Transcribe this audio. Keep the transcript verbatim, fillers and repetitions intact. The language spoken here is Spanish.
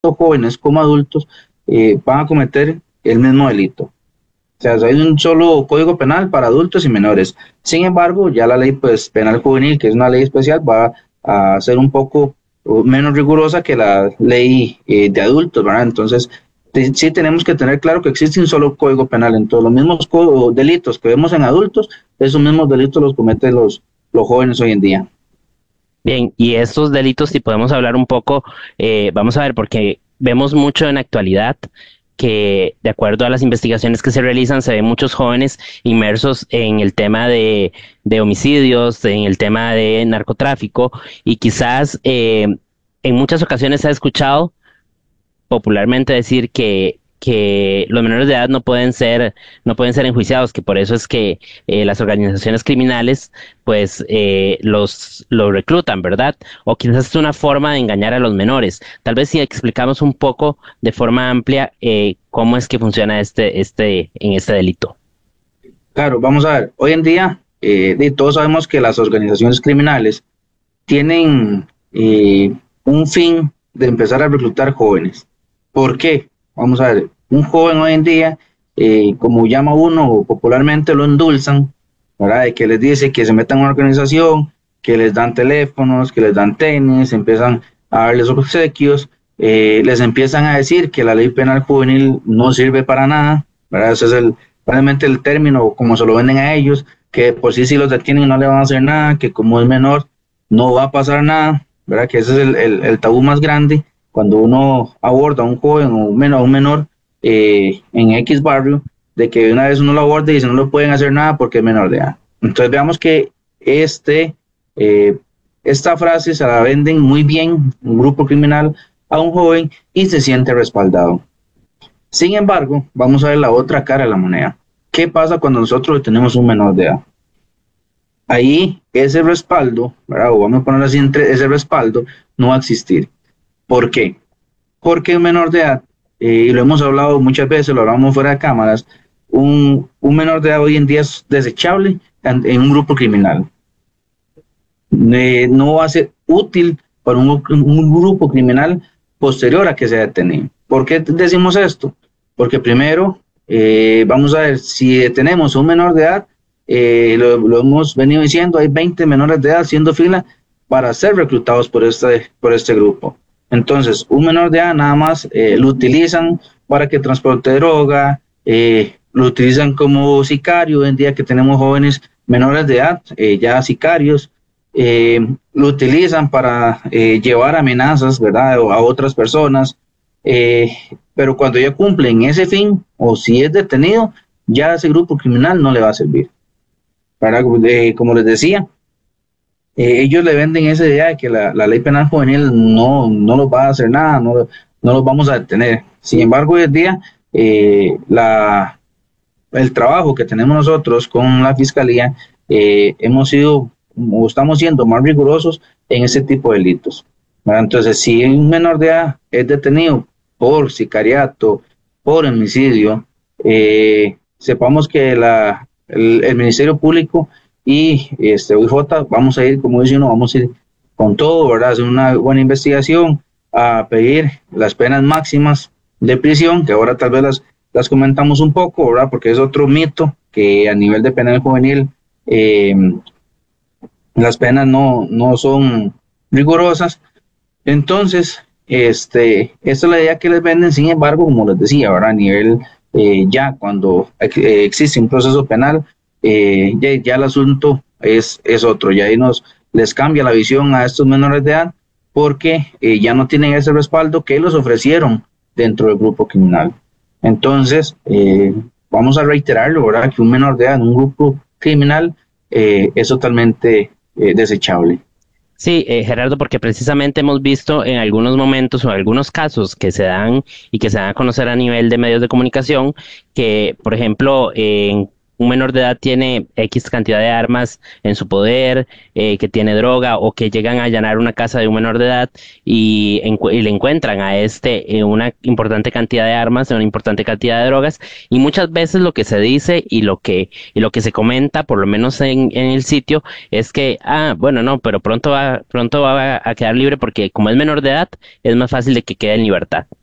jóvenes como adultos eh, van a cometer el mismo delito. O sea, hay un solo código penal para adultos y menores. Sin embargo, ya la ley pues, penal juvenil, que es una ley especial, va a ser un poco menos rigurosa que la ley eh, de adultos, ¿verdad? Entonces, te- sí tenemos que tener claro que existe un solo código penal. Entonces, los mismos co- delitos que vemos en adultos, esos mismos delitos los cometen los, los jóvenes hoy en día. Bien, y estos delitos, si podemos hablar un poco, eh, vamos a ver, porque vemos mucho en la actualidad que, de acuerdo a las investigaciones que se realizan, se ven muchos jóvenes inmersos en el tema de, de homicidios, en el tema de narcotráfico, y quizás eh, en muchas ocasiones se ha escuchado popularmente decir que, que los menores de edad no pueden ser, no pueden ser enjuiciados, que por eso es que eh, las organizaciones criminales pues eh, los, los reclutan, ¿verdad? O quizás es una forma de engañar a los menores. Tal vez si explicamos un poco de forma amplia eh, cómo es que funciona este, este, en este delito. Claro, vamos a ver, hoy en día eh, de- todos sabemos que las organizaciones criminales tienen eh, un fin de empezar a reclutar jóvenes. ¿Por qué? Vamos a ver, un joven hoy en día, eh, como llama uno, o popularmente lo endulzan, ¿verdad? De que les dice que se metan en una organización, que les dan teléfonos, que les dan tenis, empiezan a darles obsequios, eh, les empiezan a decir que la ley penal juvenil no sirve para nada, ¿verdad? Ese es el, realmente el término, como se lo venden a ellos, que por sí si los detienen no le van a hacer nada, que como es menor no va a pasar nada, ¿verdad? Que ese es el, el, el tabú más grande cuando uno aborda a un joven o un menor, un menor eh, en X barrio, de que una vez uno lo aborda y dice no le pueden hacer nada porque es menor de edad. Entonces veamos que este, eh, esta frase se la venden muy bien un grupo criminal a un joven y se siente respaldado. Sin embargo, vamos a ver la otra cara de la moneda. ¿Qué pasa cuando nosotros tenemos un menor de edad? Ahí ese respaldo, ¿verdad? O vamos a ponerlo así, entre ese respaldo no va a existir. ¿Por qué? Porque un menor de edad, eh, y lo hemos hablado muchas veces, lo hablamos fuera de cámaras, un, un menor de edad hoy en día es desechable en, en un grupo criminal. Eh, no va a ser útil para un, un grupo criminal posterior a que sea detenido. ¿Por qué decimos esto? Porque primero, eh, vamos a ver, si detenemos a un menor de edad, eh, lo, lo, hemos venido diciendo, hay veinte menores de edad haciendo fila para ser reclutados por este, por este grupo. Entonces, un menor de edad nada más eh, lo utilizan para que transporte droga, eh, lo utilizan como sicario, hoy en día que tenemos jóvenes menores de edad, eh, ya sicarios, eh, lo utilizan para eh, llevar amenazas, ¿verdad? A otras personas, eh, pero cuando ya cumplen ese fin, o si es detenido, ya ese grupo criminal no le va a servir. Para, eh, como les decía, eh, ellos le venden esa idea de que la, la ley penal juvenil no, no los va a hacer nada, no, no los vamos a detener. Sin embargo, hoy en día, eh, la, el trabajo que tenemos nosotros con la fiscalía, eh, hemos sido o estamos siendo más rigurosos en ese tipo de delitos. ¿Verdad? Entonces, si un menor de edad es detenido por sicariato, por homicidio, eh, sepamos que la, el, el, Ministerio Público y este U I J vamos a ir, como dice uno, vamos a ir con todo, ¿verdad? Hacer una buena investigación, a pedir las penas máximas de prisión, que ahora tal vez las las comentamos un poco, ¿verdad? Porque es otro mito que a nivel de penal juvenil eh, las penas no, no son rigurosas. Entonces, este, esta es la idea que les venden, sin embargo, como les decía, ¿verdad? A nivel eh, ya cuando eh, existe un proceso penal, eh, ya, ya el asunto es, es otro, ya ahí nos les cambia la visión a estos menores de edad porque eh, ya no tienen ese respaldo que los ofrecieron dentro del grupo criminal. Entonces, eh, vamos a reiterarlo, ¿verdad? Que un menor de edad en un grupo criminal eh, es totalmente eh, desechable. Sí, eh, Gerardo, porque precisamente hemos visto en algunos momentos o en algunos casos que se dan y que se dan a conocer a nivel de medios de comunicación que, por ejemplo, en un menor de edad tiene X cantidad de armas en su poder, eh, que tiene droga o que llegan a allanar una casa de un menor de edad y, encu- y le encuentran a este eh, una importante cantidad de armas, una importante cantidad de drogas y muchas veces lo que se dice y lo que, y lo que se comenta, por lo menos en, en el sitio, es que, ah, bueno, no, pero pronto va, pronto va a quedar libre porque como es menor de edad, es más fácil de que quede en libertad.